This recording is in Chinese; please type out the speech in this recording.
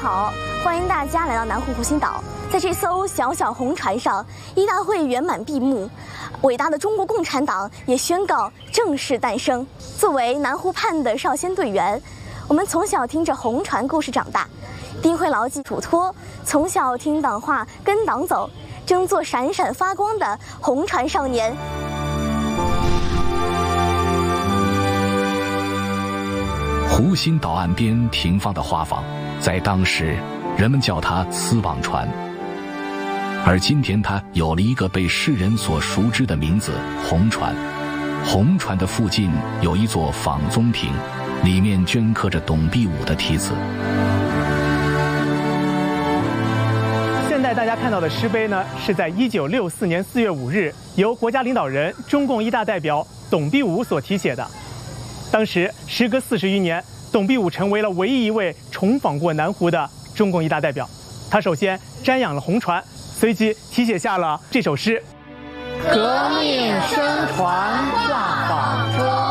好，欢迎大家来到南湖湖心岛。在这艘小小红船上，一大会圆满闭幕，伟大的中国共产党也宣告正式诞生。作为南湖畔的少先队员，我们从小听着红船故事长大，定会牢记嘱托，从小听党话，跟党走，争做闪闪发光的红船少年。 湖心岛岸边停放的花舫，在当时人们叫它丝网船，而今天它有了一个被世人所熟知的名字——红船。红船的附近有一座仿宗亭，里面镌刻着董必武的题词。 现在大家看到的石碑呢，是在1964年4月5日由国家领导人、中共一大代表董必武所题写的。当时时隔40余年，董必武成为了唯一一位重访过南湖的中共一大代表。他首先瞻仰了红船，随即题写下了这首诗：革命声传挂纺车。